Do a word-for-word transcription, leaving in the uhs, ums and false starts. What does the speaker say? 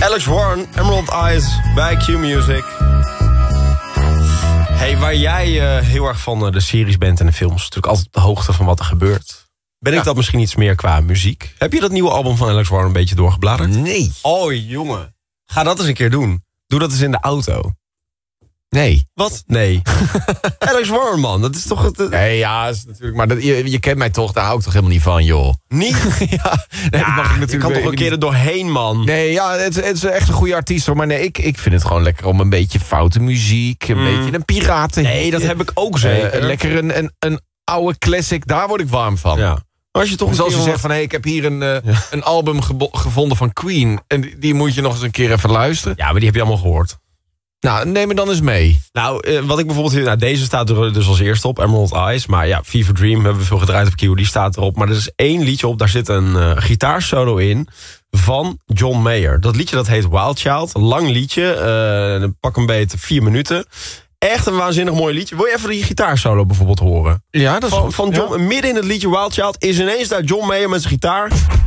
Alex Warren, Emerald Eyes bij Q Music. Hey, waar jij uh, heel erg van uh, de series bent en de films, natuurlijk altijd op de hoogte van wat er gebeurt. Ben ik ja. dat misschien iets meer qua muziek? Heb je dat nieuwe album van Alex Warren een beetje doorgebladerd? Nee. Oh, jongen. Ga dat eens een keer doen. Doe dat eens in de auto. Nee. Wat? Nee. Alex Warren, man. Dat is toch... Het, uh... Nee, ja, is natuurlijk, maar dat, je, je kent mij toch, daar hou ik toch helemaal niet van, joh. Niet? ja, nee, ja, mag ik natuurlijk je kan toch een keer er doorheen, man. Nee, ja, het, het is echt een goede artiest, hoor. Maar nee, ik, ik vind het gewoon lekker om een beetje foute muziek, een mm. beetje een piraten. Nee, dat heb ik ook zeker. Uh, lekker een, een, een oude classic, daar word ik warm van. Ja. Als je toch Zoals je zegt van, hé, hey, ik heb hier een, uh, ja. een album gebo- gevonden van Queen. En die, die moet je nog eens een keer even luisteren. Ja, maar die heb je allemaal gehoord. Nou, neem me dan eens mee. Nou, uh, wat ik bijvoorbeeld... Nou, deze staat er dus als eerste op, Emerald Eyes. Maar ja, Fever Dream hebben we veel gedraaid op Q, die staat erop. Maar er is één liedje op, daar zit een uh, gitaarsolo in van John Mayer. Dat liedje dat heet Wild Child. Een lang liedje, uh, pak een beetje vier minuten. Echt een waanzinnig mooi liedje. Wil je even die gitaarsolo bijvoorbeeld horen? Ja, dat is van, goed. van John, ja. Midden in het liedje Wild Child is ineens daar John Mayer met zijn gitaar.